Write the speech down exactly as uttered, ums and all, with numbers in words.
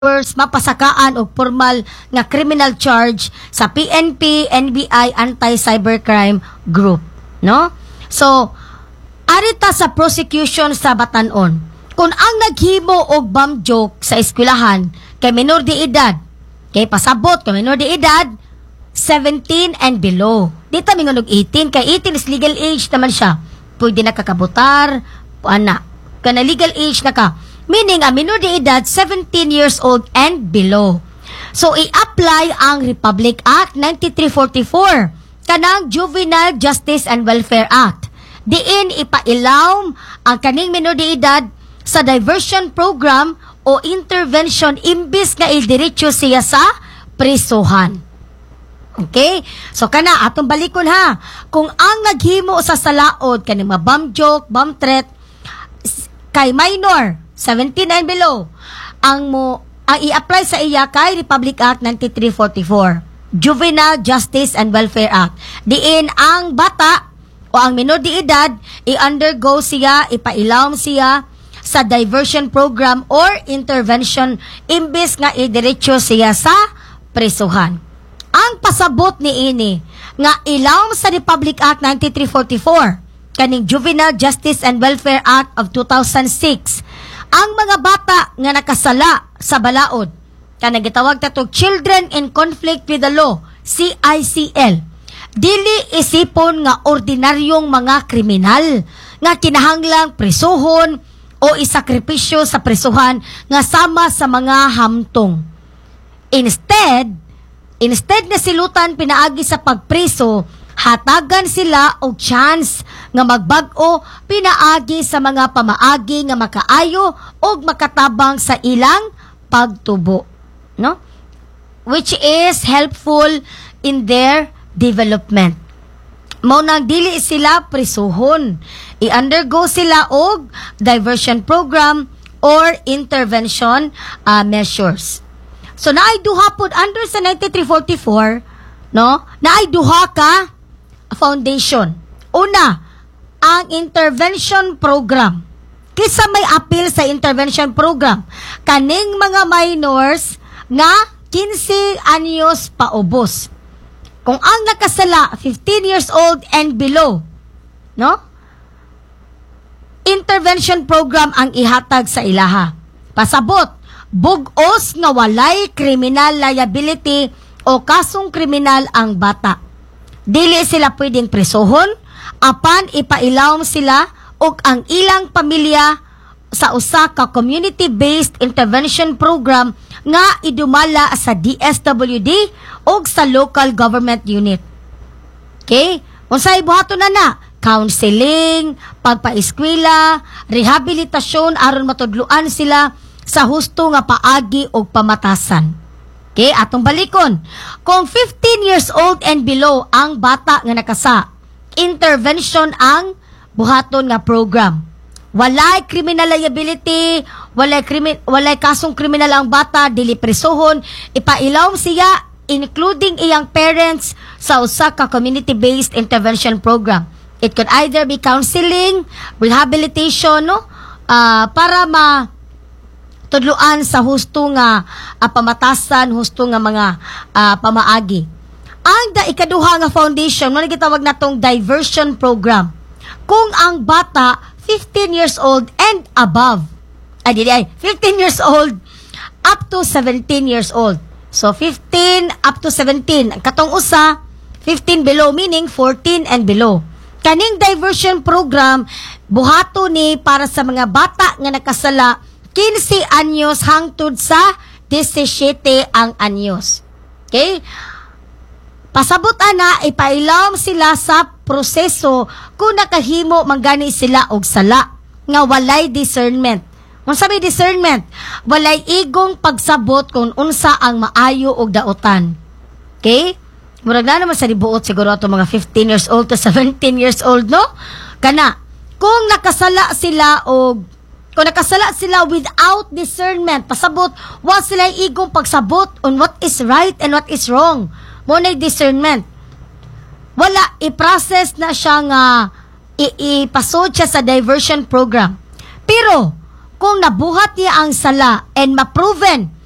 powers mapasakaan og formal nga criminal charge sa P N P, N B I, Anti-Cybercrime Group, no? So, arita sa prosecution sa Batan-on, kung ang naghimo og bomb joke sa eskwelahan kay minor de edad, kay pasabot kay minor de edad, seventeen and below. Dito mingon og eighteen, kay eighteen is legal age naman siya. Pwede na kakabutar, ana. Kana legal age na ka. Meaning, ang minor de edad, seventeen years old and below. So, i-apply ang Republic Act ninety-three forty-four, kanang Juvenile Justice and Welfare Act. Diin, ipailawm ang kaning minor de edad sa diversion program o intervention imbis nga idiretso siya sa prisuhan. Okay? So, kana, atong balikon ha. Kung ang naghimo sa salaod, kaning mga bomb joke, bomb threat, kay minor, seventeen and below, ang mo ang i-apply sa iya kay Republic Act ninety-three forty-four, Juvenile Justice and Welfare Act. Diin ang bata o ang minor de edad i-undergo siya, ipailawom siya sa diversion program or intervention imbes nga idiretso siya sa prisuhan. Ang pasabot ni ini nga ilawom sa Republic Act ninety-three forty-four kaning Juvenile Justice and Welfare Act of two thousand six, ang mga bata nga nakasala sa balaod, kanang gitawag tatog Children in Conflict with the Law, C I C L, dili isipon nga ordinaryong mga kriminal nga kinahanglang prisuhon o isakripisyo sa prisuhan nga sama sa mga hamtong. Instead, instead na silutan pinaagi sa pagpriso, hatagan sila og chance nga magbag-o pinaagi sa mga pamaagi nga makaayo og makatabang sa ilang pagtubo, no? Which is helpful in their development. Mao nang dili sila prisuhon, i-undergo sila og diversion program or intervention uh, measures. So naay duha pod under sa ninety-three forty-four, no? Naay duha ka foundation. Una, ang intervention program. Kisa may appeal sa intervention program, kaning mga minors nga fifteen anyos paubos. Kung ang nakasala fifteen years old and below, no? Intervention program ang ihatag sa ilaha. Pasabot, bugos nga walay criminal liability o kasong kriminal ang bata. Dili sila pwedeng prisuhon, apan ipailawom sila og ang ilang pamilya sa usa ka community-based intervention program nga idumala sa D S W D og sa local government unit. Okay? Unsay buhaton na na? Counseling, pagpaeskwela, rehabilitasyon aron matudloan sila sa husto nga paagi og pamatasan. Okay, atong balikon. Kung fifteen years old and below ang bata nga nakasa, intervention ang buhaton nga program. Walay criminal liability, walay krimi, walay kasong kriminal ang bata, dili prisuhon, ipailawom siya including iyang parents sa usa ka community-based intervention program. It could either be counseling, rehabilitation, no? Uh, para ma tudluan sa husto nga uh, pamatasan, husto nga mga uh, pamaagi. Ang da ikaduha nga foundation, mo gitawag natong diversion program. Kung ang bata fifteen years old and above, ay di ay fifteen years old up to seventeen years old. So fifteen up to seventeen, katong usa fifteen below, meaning fourteen and below. Kaning diversion program buhato ni para sa mga bata nga nakasala fifteen anyos hangtod sa seventeen ang anyos. Okay? Pasabot ana, ipailawom sila sa proseso kung nakahimo manggani sila og sala nga walay discernment. Kung sabi discernment, walay igong pagsabot kung unsa ang maayo og daotan. Okay? Murag na naman sa dibuot siguro ato mga fifteen years old to seventeen years old, no? Kana, kung nakasala sila og kung nakasala sila without discernment, pasabot, wa sila igong pagsabot on what is right and what is wrong. Muna'y discernment. Wala, i-process na siya nga, i-pasod siya sa diversion program. Pero, kung nabuhat niya ang sala and ma-proven